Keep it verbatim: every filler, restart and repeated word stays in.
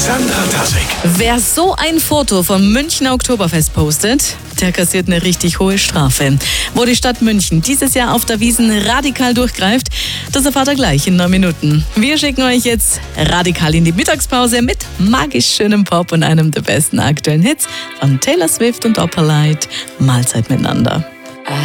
Sandra Dassig. Wer so ein Foto vom Münchner Oktoberfest postet, der kassiert eine richtig hohe Strafe. Wo die Stadt München dieses Jahr auf der Wiesn radikal durchgreift, das erfahrt ihr gleich in neun Minuten. Wir schicken euch jetzt radikal in die Mittagspause mit magisch schönem Pop und einem der besten aktuellen Hits von Taylor Swift und Opalite. Mahlzeit miteinander.